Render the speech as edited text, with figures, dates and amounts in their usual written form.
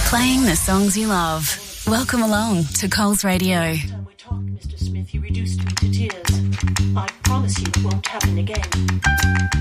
Playing the songs you love. Welcome along to Coles Radio. Last time we talked, Mr. Smith, you reduced me to tears. I promise you it won't happen again.